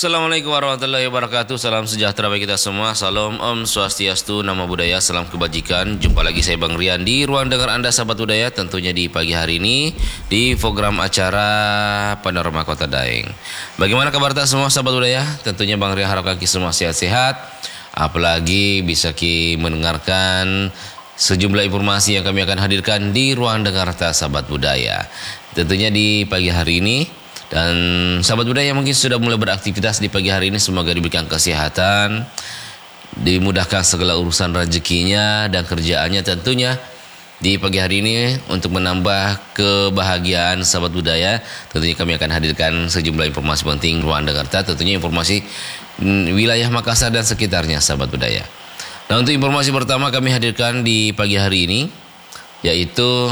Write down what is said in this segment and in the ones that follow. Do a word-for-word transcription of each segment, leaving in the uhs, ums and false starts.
Assalamualaikum warahmatullahi wabarakatuh. Salam sejahtera bagi kita semua. Salam Om Swastiastu, Nama Budaya, Salam Kebajikan. Jumpa lagi saya Bang Rian di ruang dengar Anda sahabat budaya. Tentunya di pagi hari ini di program acara Panorama Kota Daeng. Bagaimana kabar tak semua sahabat budaya? Tentunya Bang Rian harapkan kita semua sehat-sehat. Apalagi bisa ki mendengarkan sejumlah informasi yang kami akan hadirkan di ruang dengar tak sahabat budaya. Tentunya di pagi hari ini. Dan sahabat budaya mungkin sudah mulai beraktivitas di pagi hari ini, semoga diberikan kesehatan, dimudahkan segala urusan rezekinya dan kerjaannya tentunya di pagi hari ini. Untuk menambah kebahagiaan sahabat budaya, tentunya kami akan hadirkan sejumlah informasi penting ruang dengarta, tentunya informasi wilayah Makassar dan sekitarnya sahabat budaya. Nah, untuk informasi pertama kami hadirkan di pagi hari ini yaitu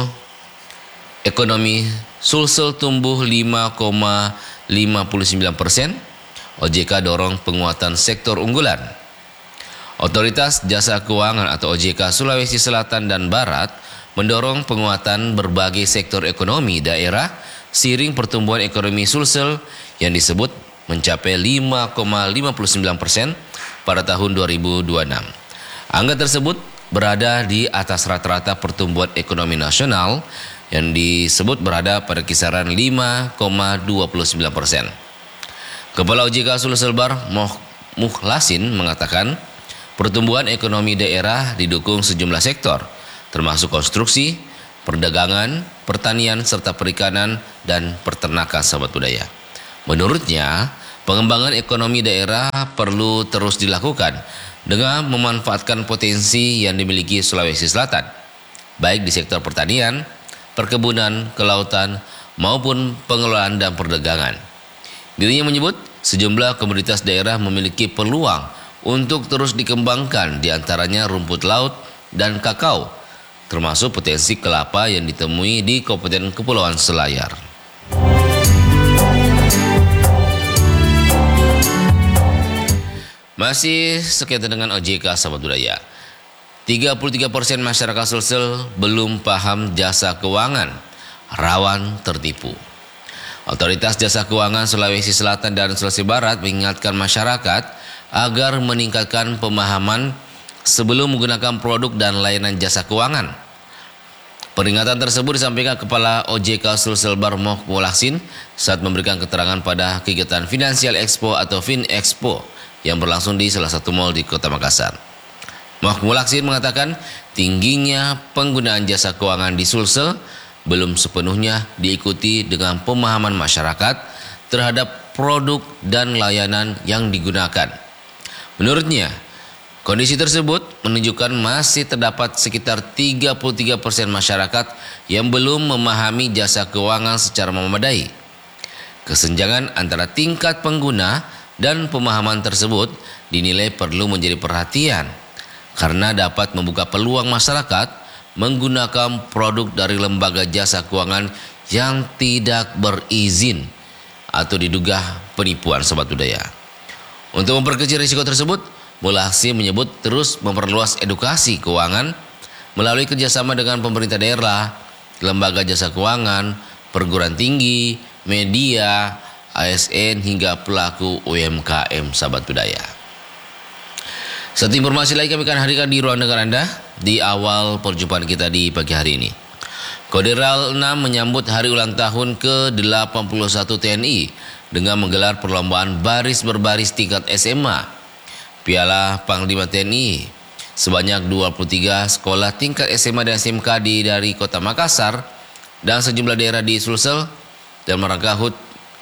ekonomi Sulsel tumbuh lima koma lima sembilan persen. O J K dorong penguatan sektor unggulan. Otoritas Jasa Keuangan atau O J K Sulawesi Selatan dan Barat mendorong penguatan berbagai sektor ekonomi daerah seiring pertumbuhan ekonomi Sulsel yang disebut mencapai lima koma lima sembilan persen pada tahun dua ribu dua puluh enam. Angka tersebut berada di atas rata-rata pertumbuhan ekonomi nasional yang disebut berada pada kisaran lima koma dua sembilan persen. Kepala O J K Sulsel Bar Mukhlasin mengatakan pertumbuhan ekonomi daerah didukung sejumlah sektor termasuk konstruksi, perdagangan, pertanian serta perikanan dan peternakan sahabat budaya. Menurutnya, pengembangan ekonomi daerah perlu terus dilakukan dengan memanfaatkan potensi yang dimiliki Sulawesi Selatan, baik di sektor pertanian, perkebunan, kelautan, maupun pengelolaan dan perdagangan. Dirinya menyebut sejumlah komoditas daerah memiliki peluang untuk terus dikembangkan, diantaranya rumput laut dan kakao, termasuk potensi kelapa yang ditemui di Kabupaten Kepulauan Selayar. Masih sekaitan dengan O J K sahabat budaya. tiga puluh tiga persen masyarakat Sulsel belum paham jasa keuangan, rawan tertipu. Otoritas Jasa Keuangan Sulawesi Selatan dan Sulawesi Barat mengingatkan masyarakat agar meningkatkan pemahaman sebelum menggunakan produk dan layanan jasa keuangan. Peringatan tersebut disampaikan Kepala O J K Sulsel Bar Mukhlasin saat memberikan keterangan pada kegiatan Financial Expo atau FinExpo yang berlangsung di salah satu mal di Kota Makassar. Mukhlasin mengatakan tingginya penggunaan jasa keuangan di Sulsel belum sepenuhnya diikuti dengan pemahaman masyarakat terhadap produk dan layanan yang digunakan. Menurutnya, kondisi tersebut menunjukkan masih terdapat sekitar tiga puluh tiga persen masyarakat yang belum memahami jasa keuangan secara memadai. Kesenjangan antara tingkat pengguna dan pemahaman tersebut dinilai perlu menjadi perhatian karena dapat membuka peluang masyarakat menggunakan produk dari lembaga jasa keuangan yang tidak berizin atau diduga penipuan sobat budaya. Untuk memperkecil risiko tersebut, Mukhlasin menyebut terus memperluas edukasi keuangan melalui kerjasama dengan pemerintah daerah, lembaga jasa keuangan, perguruan tinggi, media, A S N hingga pelaku U M K M sahabat budaya. Satu informasi lagi kami akan hadirkan di ruang dengar Anda di awal perjumpaan kita di pagi hari ini. Koderal enam menyambut hari ulang tahun ke delapan puluh satu T N I dengan menggelar perlombaan baris berbaris tingkat S M A Piala Panglima T N I. Sebanyak dua puluh tiga sekolah tingkat S M A dan S M K di dari Kota Makassar dan sejumlah daerah di Sulsel dan merangka H U T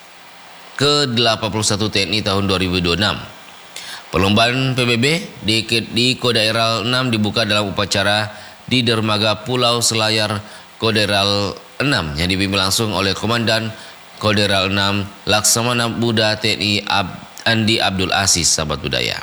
ke delapan puluh satu T N I tahun dua ribu dua puluh enam. Perlombaan P B B di, di Koderal enam dibuka dalam upacara di dermaga Pulau Selayar Koderal enam yang dipimpin langsung oleh Komandan Koderal enam Laksamana Muda T N I Ab, Andi Abdul Aziz sahabat budaya.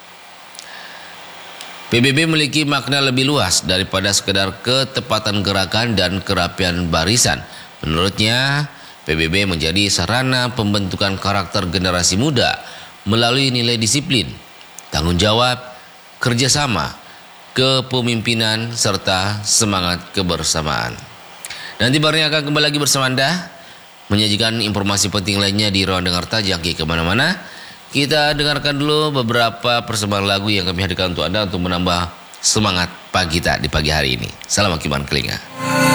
P B B memiliki makna lebih luas daripada sekedar ketepatan gerakan dan kerapian barisan. Menurutnya, P B B menjadi sarana pembentukan karakter generasi muda melalui nilai disiplin, tanggung jawab, kerjasama, kepemimpinan, serta semangat kebersamaan. Nanti barunya akan kembali lagi bersama Anda menyajikan informasi penting lainnya di ruang dengar tajam ke kemana-mana. Kita dengarkan dulu beberapa persembahan lagu yang kami hadirkan untuk Anda untuk menambah semangat pagi kita di pagi hari ini. Salam Akiban Kelinga.